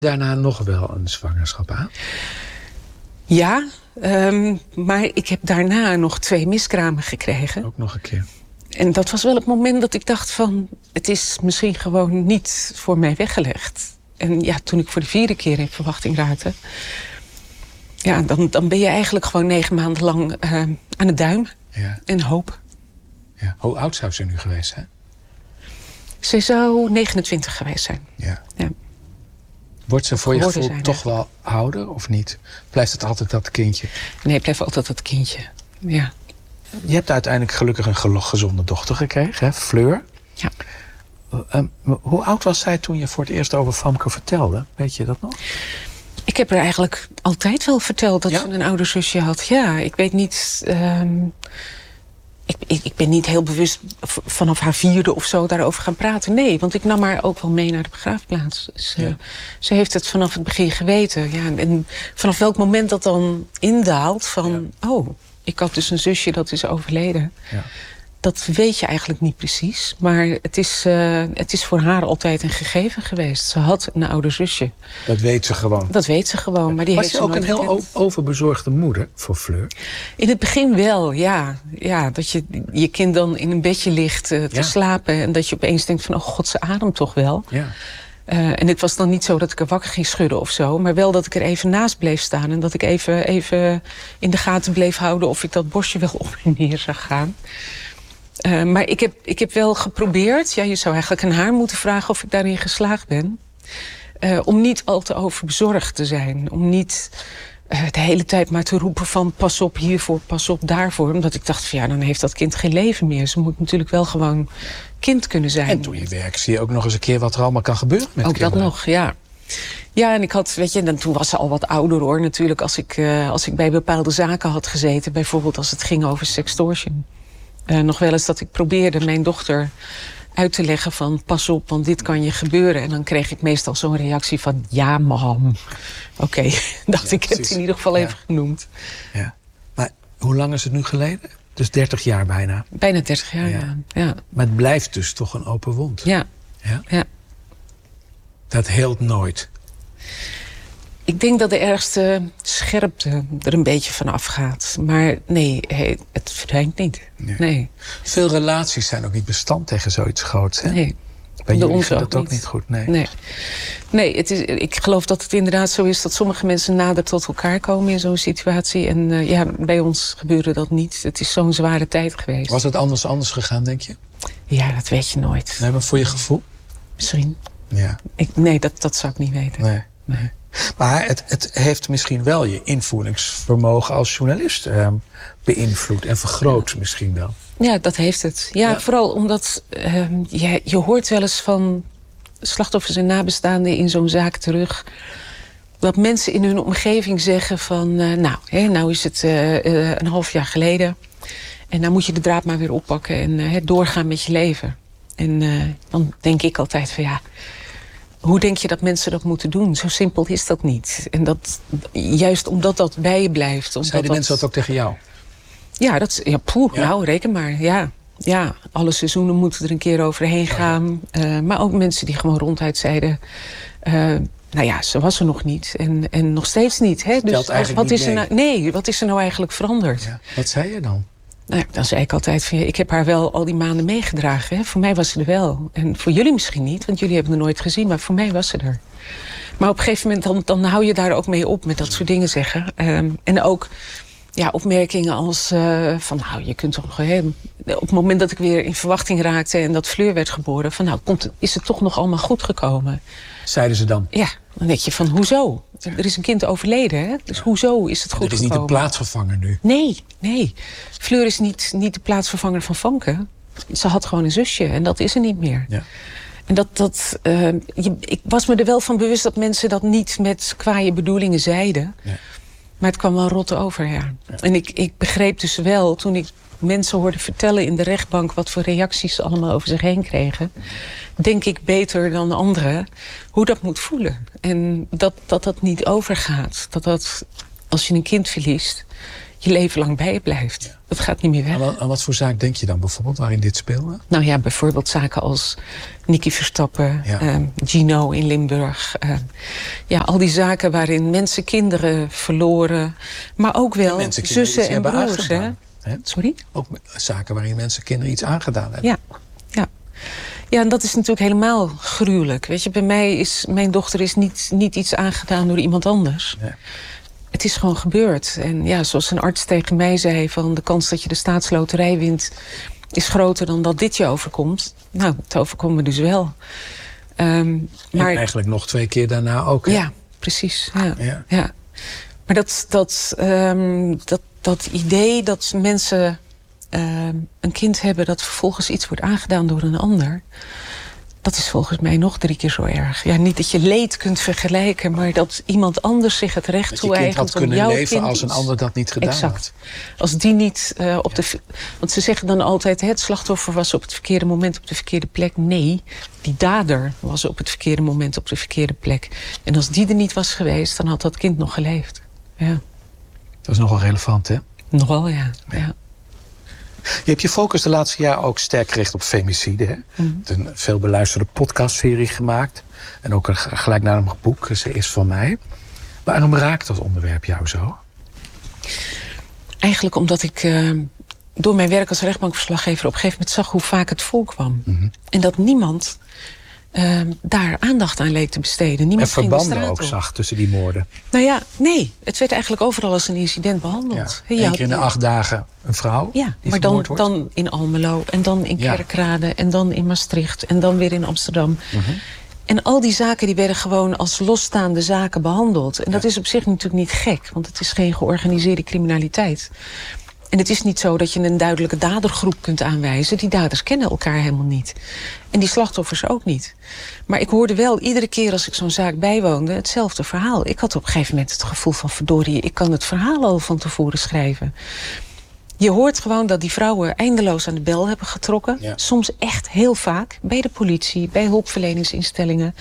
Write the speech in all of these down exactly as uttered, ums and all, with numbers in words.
Daarna nog wel een zwangerschap aan? Ja, um, maar ik heb daarna nog twee miskramen gekregen. Ook nog een keer. En dat was wel het moment dat ik dacht van... het is misschien gewoon niet voor mij weggelegd. En ja, toen ik voor de vierde keer in verwachting raakte... ja, dan, dan ben je eigenlijk gewoon negen maanden lang uh, aan het duimen. Ja. En hoop. Ja. Hoe oud zou ze nu geweest zijn? Ze zou negenentwintig geweest zijn. Ja. Ja. Wordt ze voor je gevoel zijn, toch wel ouder of niet? Blijft het altijd dat kindje? Nee, het blijft altijd dat kindje. Ja. Je hebt uiteindelijk gelukkig een gezonde dochter gekregen, hè? Fleur. Ja. Uh, hoe oud was zij toen je voor het eerst over Famke vertelde? Weet je dat nog? Ik heb haar eigenlijk altijd wel verteld dat ja? ze een ouder zusje had. Ja, ik weet niet... Um, ik, ik, ik ben niet heel bewust vanaf haar vierde of zo daarover gaan praten. Nee, want ik nam haar ook wel mee naar de begraafplaats. Dus, ja. uh, ze heeft het vanaf het begin geweten. Ja, en vanaf welk moment dat dan indaalt van... Ja. oh, ik had dus een zusje dat is overleden. Ja. Dat weet je eigenlijk niet precies. Maar het is, uh, het is voor haar altijd een gegeven geweest. Ze had een ouder zusje. Dat weet ze gewoon? Dat weet ze gewoon. Maar die Was heeft je ook een heel o- overbezorgde moeder voor Fleur? In het begin wel, ja. ja dat je je kind dan in een bedje ligt uh, te ja. slapen... en dat je opeens denkt van, oh god, ze ademt toch wel. Ja. Uh, en het was dan niet zo dat ik er wakker ging schudden of zo... maar wel dat ik er even naast bleef staan... en dat ik even, even in de gaten bleef houden... of ik dat borstje wel op en neer zag gaan... Uh, maar ik heb, ik heb wel geprobeerd... ja, je zou eigenlijk aan haar moeten vragen of ik daarin geslaagd ben... Uh, om niet al te overbezorgd te zijn. Om niet uh, de hele tijd maar te roepen van... pas op hiervoor, pas op daarvoor. Omdat ik dacht van ja, dan heeft dat kind geen leven meer. Ze moet natuurlijk wel gewoon kind kunnen zijn. En toen je werkt zie je ook nog eens een keer wat er allemaal kan gebeuren met ook kinderen. Dat nog, ja. Ja, en ik had, weet je, dan, toen was ze al wat ouder hoor natuurlijk... als ik, uh, als ik bij bepaalde zaken had gezeten. Bijvoorbeeld als het ging over sextortion... Uh, nog wel eens dat ik probeerde mijn dochter uit te leggen van... pas op, want dit kan je gebeuren. En dan kreeg ik meestal zo'n reactie van... ja, mam. Oké, okay. dacht ja, ik, heb het in ieder geval ja. even genoemd. Ja. Maar hoe lang is het nu geleden? Dus dertig jaar bijna? Bijna dertig jaar, ja. ja. ja. Maar het blijft dus toch een open wond? Ja. ja? ja. Dat heelt nooit? Ik denk dat de ergste scherpte er een beetje van afgaat. Maar nee, het verdwijnt niet. Nee. nee. Veel relaties zijn ook niet bestand tegen zoiets groots, hè? Nee. Bij jullie gaat dat ook niet goed, nee. Nee, nee het is, ik geloof dat het inderdaad zo is... dat sommige mensen nader tot elkaar komen in zo'n situatie. En uh, ja, bij ons gebeurde dat niet. Het is zo'n zware tijd geweest. Was het anders anders gegaan, denk je? Ja, dat weet je nooit. Nee, maar voor je gevoel? Misschien. Ja. Ik, nee, dat, dat zou ik niet weten. Nee. nee. Maar het, het heeft misschien wel je invoeringsvermogen als journalist uh, beïnvloed en vergroot misschien wel. Ja, dat heeft het. Ja, ja. Vooral omdat uh, je, je hoort wel eens van slachtoffers en nabestaanden in zo'n zaak terug... dat mensen in hun omgeving zeggen van... Uh, nou, hè, nou is het uh, uh, een half jaar geleden... en nou moet je de draad maar weer oppakken en uh, doorgaan met je leven. En uh, dan denk ik altijd van ja... hoe denk je dat mensen dat moeten doen? Zo simpel is dat niet. En dat, juist omdat dat bij je blijft... Zeiden dat... mensen dat ook tegen jou? Ja, dat, ja, poeh, ja. nou, reken maar, ja. Ja, alle seizoenen moeten er een keer overheen gaan. Uh, maar ook mensen die gewoon ronduit zeiden... Uh, nou ja, ze was er nog niet. En, en nog steeds niet. Hè? Dus wat, wat is er nou, nee, wat is er nou eigenlijk veranderd? Ja. Wat zei je dan? Nou, dan zei ik altijd van, ik heb haar wel al die maanden meegedragen. Hè? Voor mij was ze er wel. En voor jullie misschien niet, want jullie hebben haar nooit gezien. Maar voor mij was ze er. Maar op een gegeven moment, dan, dan hou je daar ook mee op met dat soort dingen zeggen. Um, en ook ja, opmerkingen als uh, van, nou, je kunt toch... Hè, op het moment dat ik weer in verwachting raakte en dat Fleur werd geboren... van, nou, komt, is het toch nog allemaal goed gekomen? Zeiden ze dan? Ja, dan denk je van, hoezo? Er is een kind overleden, hè? Dus ja. hoezo is het goed gekomen? Het is niet de plaatsvervanger nu? Nee, nee. Fleur is niet, niet de plaatsvervanger van Famke. Ze had gewoon een zusje en dat is er niet meer. Ja. En dat, dat, uh, je, ik was me er wel van bewust dat mensen dat niet met kwaaie bedoelingen zeiden. Ja. Maar het kwam wel rot over, ja. ja. En ik, ik begreep dus wel, toen ik mensen hoorde vertellen in de rechtbank... wat voor reacties ze allemaal over zich heen kregen... denk ik beter dan anderen hoe dat moet voelen. En dat dat, dat niet overgaat. Dat dat, als je een kind verliest... je leven lang bij je blijft. Ja. Dat gaat niet meer weg. En wat, en wat voor zaak denk je dan bijvoorbeeld waarin dit speelde? Nou ja, bijvoorbeeld zaken als Nicky Verstappen, ja. uh, Gino in Limburg. Uh, ja, al die zaken waarin mensen kinderen verloren. Maar ook wel en zussen en broers. Hè? Hè? Sorry? Ook zaken waarin mensen kinderen iets aangedaan hebben. Ja, ja. Ja, en dat is natuurlijk helemaal gruwelijk. Weet je, bij mij is mijn dochter is niet, niet iets aangedaan door iemand anders. Nee. Het is gewoon gebeurd. En ja, zoals een arts tegen mij zei, van de kans dat je de staatsloterij wint is groter dan dat dit je overkomt. Nou, het overkomt me dus wel. Um, maar en eigenlijk nog twee keer daarna ook. Hè? Ja, precies. Ja, ja. ja. Maar dat, dat, um, dat, dat idee dat mensen uh, een kind hebben dat vervolgens iets wordt aangedaan door een ander, dat is volgens mij nog drie keer zo erg. Ja, niet dat je leed kunt vergelijken, maar dat iemand anders zich het recht toe-eigent om jouw kind... Dat je kind had kunnen leven als een ander dat niet gedaan exact. had. Als die niet uh, op ja. de... Want ze zeggen dan altijd, het slachtoffer was op het verkeerde moment op de verkeerde plek. Nee, die dader was op het verkeerde moment op de verkeerde plek. En als die er niet was geweest, dan had dat kind nog geleefd. Ja. Dat is nogal relevant, hè? Nogal, ja. ja. ja. Je hebt je focus de laatste jaren ook sterk gericht op femicide. Hè? Mm-hmm. Een veel beluisterde podcastserie gemaakt. En ook een gelijknamig boek, Ze is van mij. Waarom raakt dat onderwerp jou zo? Eigenlijk omdat ik uh, door mijn werk als rechtbankverslaggever op een gegeven moment zag hoe vaak het voorkwam. Mm-hmm. En dat niemand uh, daar aandacht aan leek te besteden. Niemand en verbanden ging de ook op. zag tussen die moorden. Nou ja, nee. Het werd eigenlijk overal als een incident behandeld. Ja. Eén keer in de acht dagen een vrouw ja, die maar dan, wordt. dan in Almelo en dan in Kerkrade ja. en dan in Maastricht en dan weer in Amsterdam. Mm-hmm. En al die zaken die werden gewoon als losstaande zaken behandeld. En dat ja. is op zich natuurlijk niet gek, want het is geen georganiseerde criminaliteit. En het is niet zo dat je een duidelijke dadergroep kunt aanwijzen. Die daders kennen elkaar helemaal niet. En die slachtoffers ook niet. Maar ik hoorde wel iedere keer als ik zo'n zaak bijwoonde hetzelfde verhaal. Ik had op een gegeven moment het gevoel van verdorie, ik kan het verhaal al van tevoren schrijven. Je hoort gewoon dat die vrouwen eindeloos aan de bel hebben getrokken. Ja. Soms echt heel vaak. Bij de politie, bij hulpverleningsinstellingen.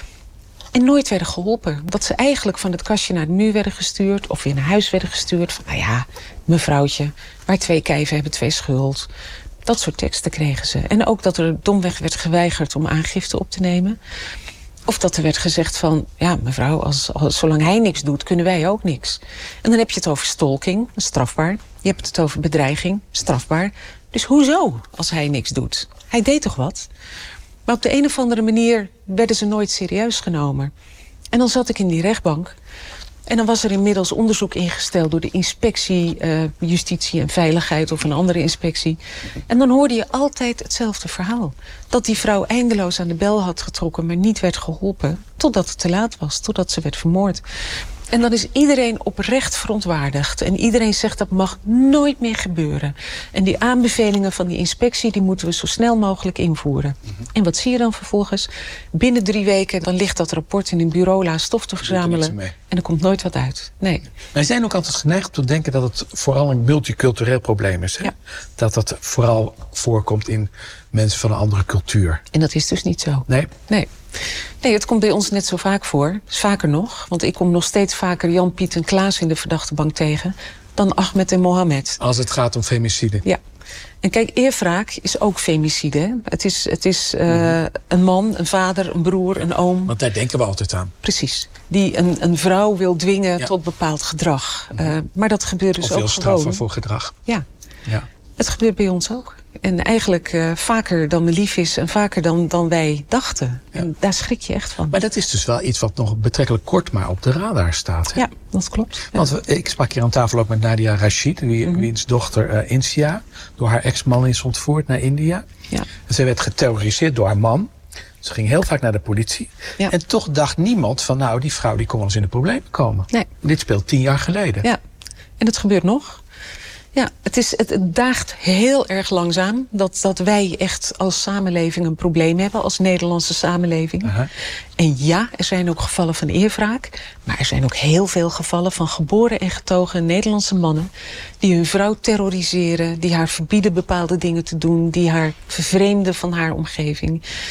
En nooit werden geholpen. Dat ze eigenlijk van het kastje naar de muur werden gestuurd. Of weer naar huis werden gestuurd. Van nou ja, mevrouwtje, waar twee kijven hebben twee schuld. Dat soort teksten kregen ze. En ook dat er domweg werd geweigerd om aangifte op te nemen. Of dat er werd gezegd van, ja mevrouw, als, als, zolang hij niks doet, kunnen wij ook niks. En dan heb je het over stalking, strafbaar. Je hebt het over bedreiging, strafbaar. Dus hoezo, als hij niks doet? Hij deed toch wat? Maar op de een of andere manier werden ze nooit serieus genomen. En dan zat ik in die rechtbank. En dan was er inmiddels onderzoek ingesteld door de inspectie uh, Justitie en Veiligheid of een andere inspectie. En dan hoorde je altijd hetzelfde verhaal. Dat die vrouw eindeloos aan de bel had getrokken, maar niet werd geholpen. Totdat het te laat was, totdat ze werd vermoord. En dan is iedereen oprecht verontwaardigd. En iedereen zegt dat mag nooit meer gebeuren. En die aanbevelingen van die inspectie, die moeten we zo snel mogelijk invoeren. Mm-hmm. En wat zie je dan vervolgens? Binnen drie weken dan ligt dat rapport in een bureau la stof te verzamelen. En er komt nooit wat uit. Nee. Wij zijn ook altijd geneigd om te denken dat het vooral een multicultureel probleem is. Hè? Ja. Dat dat vooral voorkomt in mensen van een andere cultuur. En dat is dus niet zo. Nee? Nee. Nee, het komt bij ons net zo vaak voor. Dus vaker nog. Want ik kom nog steeds vaker Jan, Piet en Klaas in de verdachtebank tegen dan Ahmed en Mohammed. Als het gaat om femicide. Ja. En kijk, eerwraak is ook femicide. Hè? Het is, het is uh, mm-hmm. een man, een vader, een broer, een oom. Want daar denken we altijd aan. Precies. Die een, een vrouw wil dwingen ja. tot bepaald gedrag. Mm-hmm. Uh, maar dat gebeurt dus of ook wil gewoon. straffen voor gedrag. Ja. ja. Het gebeurt bij ons ook. En eigenlijk uh, vaker dan me lief is en vaker dan, dan wij dachten. Ja. En daar schrik je echt van. Maar dat is dus wel iets wat nog betrekkelijk kort maar op de radar staat. Hè? Ja, dat klopt. Ja. Want we, ik sprak hier aan tafel ook met Nadia Rashid, wie, mm-hmm. wiens dochter uh, Insia door haar ex-man is ontvoerd naar India. Ja. En zij werd geterroriseerd door haar man. Ze ging heel vaak naar de politie. Ja. En toch dacht niemand van nou, die vrouw die kon wel eens in de problemen komen. Nee. Dit speelt tien jaar geleden. Ja, en het gebeurt nog. Ja, het, is, het, het daagt heel erg langzaam dat, dat wij echt als samenleving een probleem hebben, als Nederlandse samenleving. Uh-huh. En ja, er zijn ook gevallen van eerwraak, maar er zijn ook heel veel gevallen van geboren en getogen Nederlandse mannen die hun vrouw terroriseren, die haar verbieden bepaalde dingen te doen, die haar vervreemden van haar omgeving. Ja.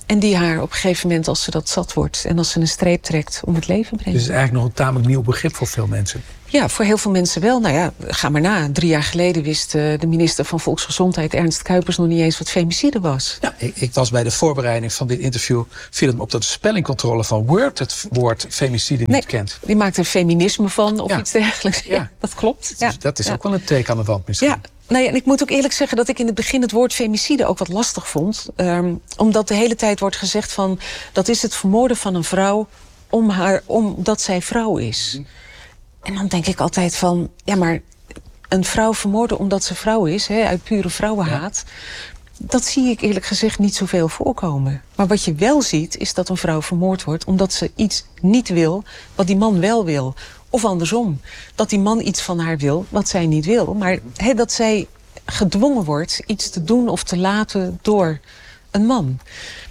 En die haar op een gegeven moment, als ze dat zat wordt en als ze een streep trekt, om het leven brengt. Dus het is eigenlijk nog een tamelijk nieuw begrip voor veel mensen. Ja, voor heel veel mensen wel. Nou ja, ga maar na. Drie jaar geleden wist uh, de minister van Volksgezondheid, Ernst Kuipers, nog niet eens wat femicide was. Ja, ik, ik was bij de voorbereiding van dit interview, viel het me op dat de spellingcontrole van Word het woord femicide nee, niet kent. Die maakt er feminisme van of ja. iets dergelijks. Ja, ja dat klopt. Dus ja. dat is ja. ook wel een teken aan de wand misschien. Ja. Nou ja, en ik moet ook eerlijk zeggen dat ik in het begin het woord femicide ook wat lastig vond. Um, omdat de hele tijd wordt gezegd van, dat is het vermoorden van een vrouw om haar, omdat zij vrouw is. Mm. En dan denk ik altijd van, ja maar een vrouw vermoorden omdat ze vrouw is, hè, uit pure vrouwenhaat. Ja. Dat zie ik eerlijk gezegd niet zoveel voorkomen. Maar wat je wel ziet, is dat een vrouw vermoord wordt omdat ze iets niet wil wat die man wel wil. Of andersom, dat die man iets van haar wil wat zij niet wil. Maar he, dat zij gedwongen wordt iets te doen of te laten door een man.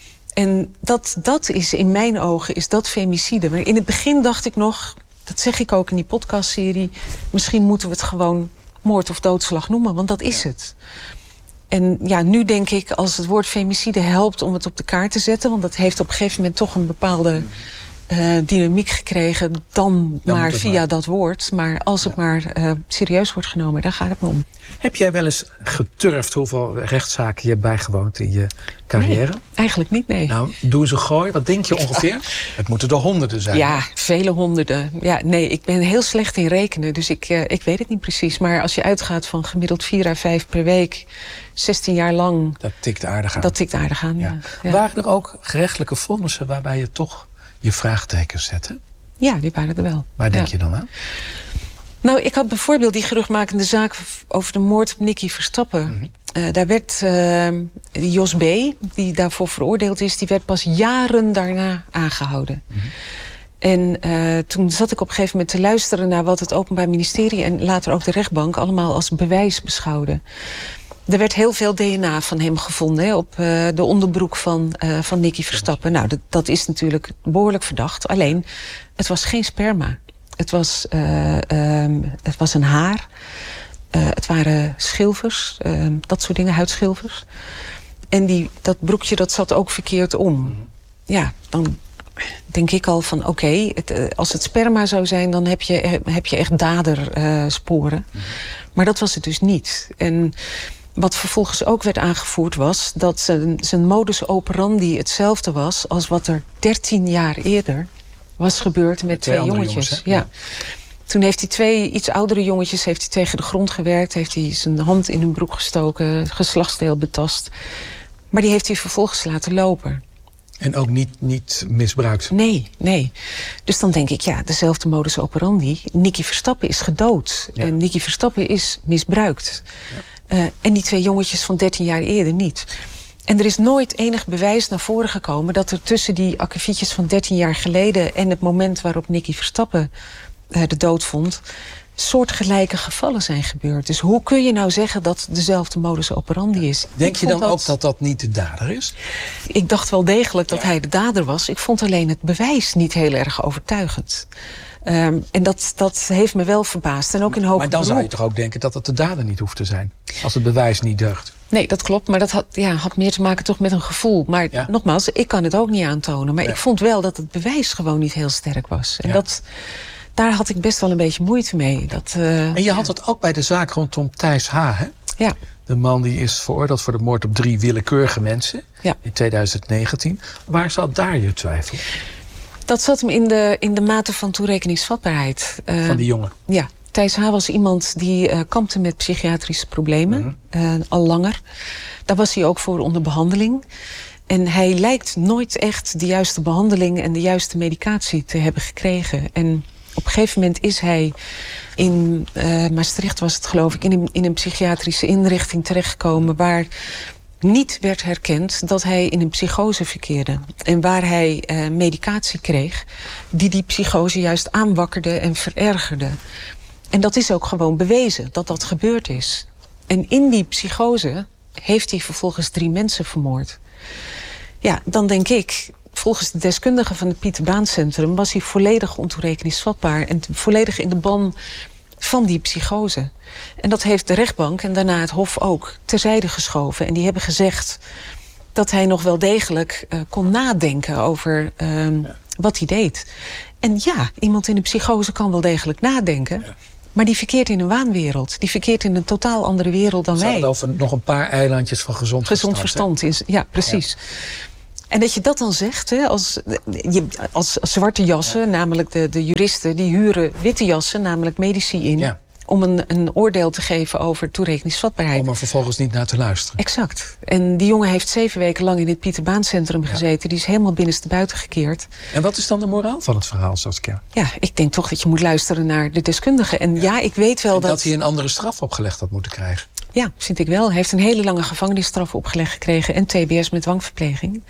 En dat, dat is in mijn ogen is dat femicide. Maar in het begin dacht ik nog, dat zeg ik ook in die podcastserie, misschien moeten we het gewoon moord of doodslag noemen, want dat is het. En ja, nu denk ik, als het woord femicide helpt om het op de kaart te zetten, want dat heeft op een gegeven moment toch een bepaalde Uh, dynamiek gekregen, dan, dan maar via maar. dat woord. Maar als het ja. maar uh, serieus wordt genomen, daar gaat het me om. Heb jij wel eens geturfd hoeveel rechtszaken je hebt bijgewoond in je carrière? Nee, eigenlijk niet, nee. Nou, doe eens een gooi. Wat denk je ongeveer? Ja. Het moeten er honderden zijn. Ja, vele honderden. Ja, nee, ik ben heel slecht in rekenen, dus ik, uh, ik weet het niet precies. Maar als je uitgaat van gemiddeld vier à vijf per week, zestien jaar lang. Dat tikt aardig aan. Dat tikt aardig aan, ja. ja. ja. Waren er ook gerechtelijke vonnissen waarbij je toch je vraagtekens zetten? Ja, die waren er wel. Waar denk ja. je dan aan? Nou, ik had bijvoorbeeld die geruchtmakende zaak over de moord op Nicky Verstappen. Mm-hmm. Uh, daar werd uh, Jos B., die daarvoor veroordeeld is, die werd pas jaren daarna aangehouden. Mm-hmm. En uh, toen zat ik op een gegeven moment te luisteren naar wat het Openbaar Ministerie en later ook de rechtbank allemaal als bewijs beschouwden. Er werd heel veel D N A van hem gevonden, hè, op uh, de onderbroek van, uh, van Nicky Verstappen. Nou, dat, dat is natuurlijk behoorlijk verdacht. Alleen, het was geen sperma. Het was, uh, um, het was een haar. Uh, het waren schilfers, uh, dat soort dingen, huidschilfers. En die, dat broekje, dat zat ook verkeerd om. Ja, dan denk ik al van, oké, okay, uh, als het sperma zou zijn, dan heb je, heb je echt dadersporen. Uh, maar dat was het dus niet. En wat vervolgens ook werd aangevoerd was dat zijn, zijn modus operandi hetzelfde was als wat er dertien jaar eerder was gebeurd met, met twee, twee jongetjes. Jongens, ja. Ja. Toen heeft hij twee iets oudere jongetjes heeft hij tegen de grond gewerkt, heeft hij zijn hand in hun broek gestoken, geslachtsdeel betast. Maar die heeft hij vervolgens laten lopen. En ook niet, niet misbruikt? Nee, nee. Dus dan denk ik, ja, dezelfde modus operandi. Nicky Verstappen is gedood. Ja. En Nicky Verstappen is misbruikt. Ja. Uh, en die twee jongetjes van dertien jaar eerder niet. En er is nooit enig bewijs naar voren gekomen dat er tussen die akkefietjes van dertien jaar geleden en het moment waarop Nicky Verstappen uh, de dood vond, soortgelijke gevallen zijn gebeurd. Dus hoe kun je nou zeggen dat dezelfde modus operandi is? Denk je dan dat ook dat dat niet de dader is? Ik dacht wel degelijk dat ja. hij de dader was. Ik vond alleen het bewijs niet heel erg overtuigend. Um, en dat, dat heeft me wel verbaasd. En ook in hoger maar dan beroep. zou je toch ook denken dat het de dader niet hoeft te zijn? Als het bewijs niet deugt. Nee, dat klopt. Maar dat had, ja, had meer te maken toch met een gevoel. Maar ja. nogmaals, ik kan het ook niet aantonen. Maar ja. ik vond wel dat het bewijs gewoon niet heel sterk was. En ja. dat, daar had ik best wel een beetje moeite mee. Dat, uh, en je ja. had het ook bij de zaak rondom Thijs H., hè? Ja. De man die is veroordeeld voor de moord op drie willekeurige mensen. Ja. In twintig negentien. Waar zat daar je twijfel? Dat zat hem in de, in de mate van toerekeningsvatbaarheid. Uh, van die jongen? Ja. Thijs H. was iemand die uh, kampte met psychiatrische problemen. Mm-hmm. Uh, al langer. Daar was hij ook voor onder behandeling. En hij lijkt nooit echt de juiste behandeling en de juiste medicatie te hebben gekregen. En op een gegeven moment is hij in uh, Maastricht, was het geloof ik, in een, in een psychiatrische inrichting terechtgekomen waar niet werd herkend dat hij in een psychose verkeerde. En waar hij uh, medicatie kreeg die die psychose juist aanwakkerde en verergerde. En dat is ook gewoon bewezen, dat dat gebeurd is. En in die psychose heeft hij vervolgens drie mensen vermoord. Ja, dan denk ik, volgens de deskundigen van het Pieter Baan Centrum was hij volledig ontoerekeningsvatbaar en volledig in de ban van die psychose. En dat heeft de rechtbank en daarna het Hof ook terzijde geschoven. En die hebben gezegd dat hij nog wel degelijk uh, kon nadenken over uh, ja. wat hij deed. En ja, iemand in een psychose kan wel degelijk nadenken. Ja. Maar die verkeert in een waanwereld. Die verkeert in een totaal andere wereld dan wij. Het gaat over nog een paar eilandjes van gezond verstand. Gezond verstand, is, ja, precies. Ja. En dat je dat dan zegt, hè, als, je, als zwarte jassen, ja. namelijk de, de juristen... die huren witte jassen, namelijk medici in... Ja. om een, een oordeel te geven over toerekeningsvatbaarheid. Om er vervolgens niet naar te luisteren. Exact. En die jongen heeft zeven weken lang in het Pieter Baan Centrum gezeten. Ja. Die is helemaal binnenstebuiten gekeerd. En wat is dan de moraal van het verhaal, Saskia? Ja, ik denk toch dat je moet luisteren naar de deskundigen. En ja, ja ik weet wel en dat... dat hij een andere straf opgelegd had moeten krijgen. Ja, vind ik wel. Hij heeft een hele lange gevangenisstraf opgelegd gekregen... en T B S met dwangverpleging.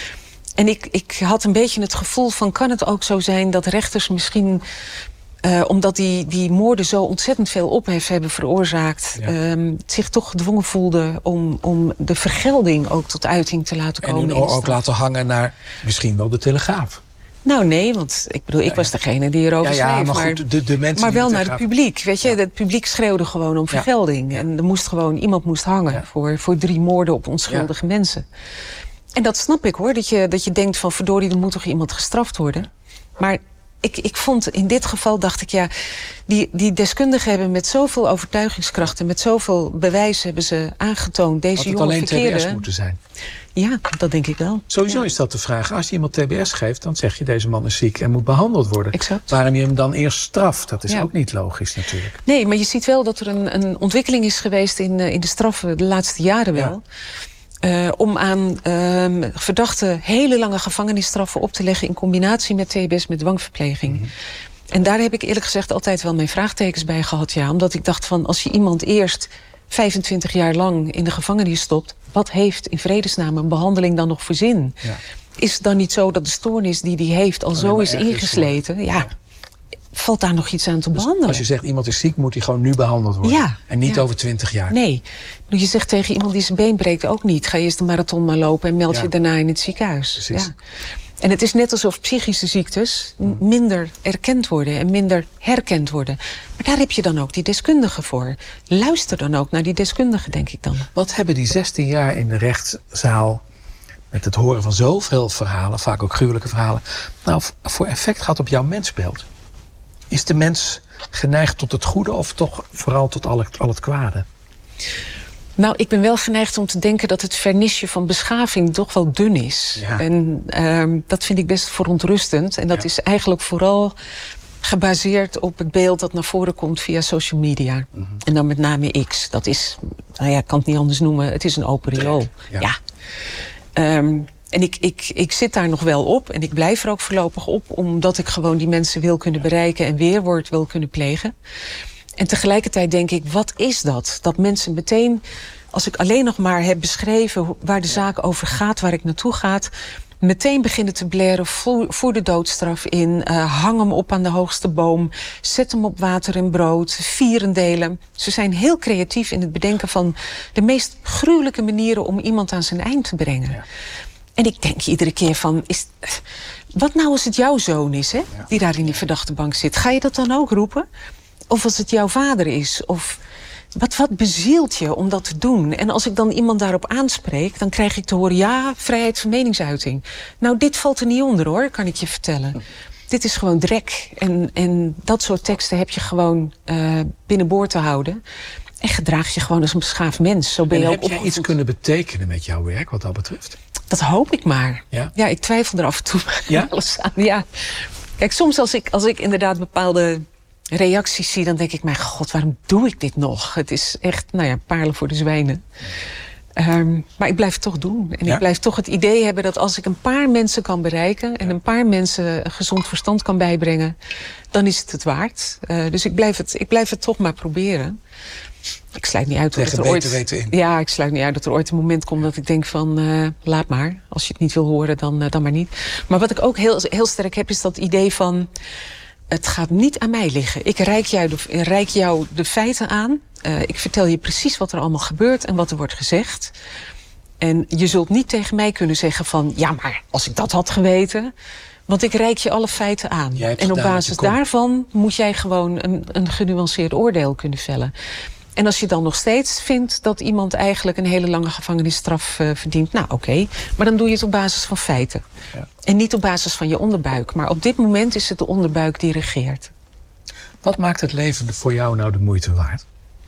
En ik, ik had een beetje het gevoel van... kan het ook zo zijn dat rechters misschien... Uh, omdat die, die moorden zo ontzettend veel ophef hebben veroorzaakt... Ja. Um, zich toch gedwongen voelden om, om de vergelding ook tot uiting te laten komen. En hun ook laten hangen naar misschien wel de Telegraaf. Nou nee, want ik bedoel, ik was degene die erover ja, ja, schreef. Maar, goed, de, de mensen maar wel die naar het publiek, weet je. Ja. Het publiek schreeuwde gewoon om vergelding. Ja. En er moest gewoon, iemand moest hangen ja. voor, voor drie moorden op onschuldige ja. mensen. En dat snap ik hoor, dat je, dat je denkt van verdorie, er moet toch iemand gestraft worden. Maar ik, ik vond in dit geval, dacht ik ja, die, die deskundigen hebben met zoveel overtuigingskracht en met zoveel bewijs hebben ze aangetoond. Deze Had het jongen alleen verkeerde... T B S moeten zijn? Ja, dat denk ik wel. Sowieso ja. is dat de vraag. Als je iemand T B S geeft, dan zeg je deze man is ziek en moet behandeld worden. Exact. Waarom je hem dan eerst straft, dat is ja. ook niet logisch natuurlijk. Nee, maar je ziet wel dat er een, een ontwikkeling is geweest in, in de straffen de laatste jaren wel. Ja. Uh, om aan uh, verdachten hele lange gevangenisstraffen op te leggen in combinatie met T B S met dwangverpleging. Mm-hmm. En daar heb ik eerlijk gezegd altijd wel mijn vraagtekens bij gehad. Ja, omdat ik dacht van als je iemand eerst vijfentwintig jaar lang in de gevangenis stopt, wat heeft in vredesnaam een behandeling dan nog voor zin? Ja. Is het dan niet zo dat de stoornis die die heeft al oh, zo is ingesleten? Ja. ja. Valt daar nog iets aan te dus behandelen? Als je zegt iemand is ziek, moet hij gewoon nu behandeld worden. Ja, en niet ja. over twintig jaar. Nee. Je zegt tegen iemand die zijn been breekt ook niet. Ga eerst de marathon maar lopen en meld ja. je daarna in het ziekenhuis. Precies. Ja. En het is net alsof psychische ziektes hmm. minder erkend worden en minder herkend worden. Maar daar heb je dan ook die deskundigen voor. Luister dan ook naar die deskundigen, denk ik dan. Wat hebben die zestien jaar in de rechtszaal met het horen van zoveel verhalen, vaak ook gruwelijke verhalen, nou voor effect gehad op jouw mensbeeld? Is de mens geneigd tot het goede of toch vooral tot al het, al het kwade? Nou, ik ben wel geneigd om te denken dat het vernisje van beschaving toch wel dun is. Ja. En uh, dat vind ik best verontrustend. En dat ja. is eigenlijk vooral gebaseerd op het beeld dat naar voren komt via social media. Mm-hmm. En dan met name X. Dat is, nou ja, ik kan het niet anders noemen, het is een open riool. Ja. ja. Um, En ik, ik, ik zit daar nog wel op en ik blijf er ook voorlopig op, omdat ik gewoon die mensen wil kunnen bereiken en weerwoord wil kunnen plegen. En tegelijkertijd denk ik, wat is dat? Dat mensen meteen, als ik alleen nog maar heb beschreven waar de zaak over gaat, waar ik naartoe ga, meteen beginnen te blaren, voer, voer de doodstraf in, uh, hang hem op aan de hoogste boom, zet hem op water en brood, vierendelen. Ze zijn heel creatief in het bedenken van de meest gruwelijke manieren om iemand aan zijn eind te brengen. Ja. En ik denk iedere keer van, is, wat nou als het jouw zoon is, hè, ja. die daar in die verdachtebank zit? Ga je dat dan ook roepen? Of als het jouw vader is? Of wat, wat bezielt je om dat te doen? En als ik dan iemand daarop aanspreek, dan krijg ik te horen, ja, vrijheid van meningsuiting. Nou, dit valt er niet onder, hoor, kan ik je vertellen. Hm. Dit is gewoon drek. En, en dat soort teksten heb je gewoon uh, binnenboord te houden. En gedraag je gewoon als een beschaafd mens. Zo ben en je heb ook jij iets kunnen betekenen met jouw werk, wat dat betreft? Dat hoop ik maar. Ja, ja ik twijfel er af en toe ja? alles aan. Ja. Kijk, soms als ik, als ik inderdaad bepaalde reacties zie, dan denk ik, mijn god, waarom doe ik dit nog? Het is echt, nou ja, paarlen voor de zwijnen. Um, maar ik blijf het toch doen. En ja? ik blijf toch het idee hebben dat als ik een paar mensen kan bereiken en een paar mensen een gezond verstand kan bijbrengen, dan is het het waard. Uh, dus ik blijf het, ik blijf het toch maar proberen. Ik sluit niet uit dat er ooit, weten in. Ja, ik sluit niet uit dat er ooit een moment komt dat ik denk van, uh, laat maar. Als je het niet wil horen, dan, uh, dan maar niet. Maar wat ik ook heel, heel sterk heb, is dat idee van, het gaat niet aan mij liggen. Ik reik jou de, reik jou de feiten aan. Uh, ik vertel je precies wat er allemaal gebeurt en wat er wordt gezegd. En je zult niet tegen mij kunnen zeggen van, ja, maar als ik dat had geweten. Want ik reik je alle feiten aan. En op basis daarvan moet jij gewoon een, een genuanceerd oordeel kunnen vellen. En als je dan nog steeds vindt dat iemand eigenlijk een hele lange gevangenisstraf uh, verdient, nou oké, okay, maar dan doe je het op basis van feiten. Ja. En niet op basis van je onderbuik. Maar op dit moment is het de onderbuik die regeert. Wat maakt het leven voor jou nou de moeite waard?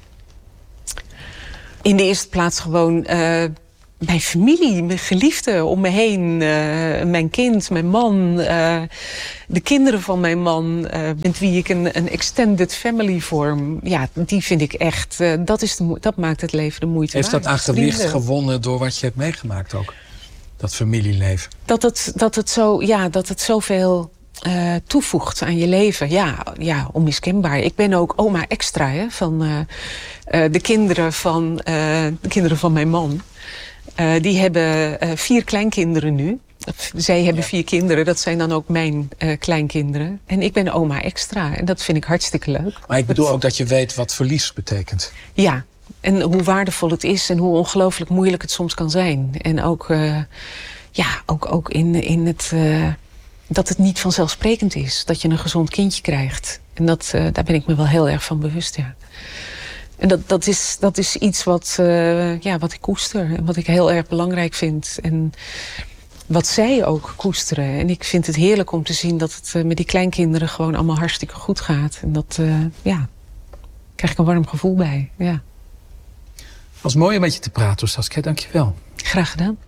In de eerste plaats gewoon uh, mijn familie, mijn geliefden om me heen. Uh, mijn kind, mijn man, uh, de kinderen van mijn man, uh, met wie ik een, een extended family vorm. Ja, die vind ik echt, uh, dat, is de, dat maakt het leven de moeite waard. Heeft dat aan gewicht gewonnen door wat je hebt meegemaakt ook? Dat familieleven? Dat het, dat het, zo, ja, dat het zoveel uh, toevoegt aan je leven. Ja, ja, onmiskenbaar. Ik ben ook oma extra hè, van uh, uh, de, kinderen van, uh, de kinderen van mijn man. Uh, die hebben uh, vier kleinkinderen nu. Zij hebben ja. vier kinderen, dat zijn dan ook mijn uh, kleinkinderen. En ik ben oma extra en dat vind ik hartstikke leuk. Maar ik bedoel dat... ook dat je weet wat verlies betekent. Ja, en hoe waardevol het is en hoe ongelooflijk moeilijk het soms kan zijn. En ook, uh, ja, ook, ook in, in het, uh, dat het niet vanzelfsprekend is. Dat je een gezond kindje krijgt. En dat, uh, daar ben ik me wel heel erg van bewust, ja. En dat, dat, is, dat is iets wat, uh, ja, wat ik koester en wat ik heel erg belangrijk vind. En wat zij ook koesteren. En ik vind het heerlijk om te zien dat het uh, met die kleinkinderen gewoon allemaal hartstikke goed gaat. En dat, uh, ja, krijg ik een warm gevoel bij, ja. Het was mooi om met je te praten, Saskia. Dank je wel. Graag gedaan.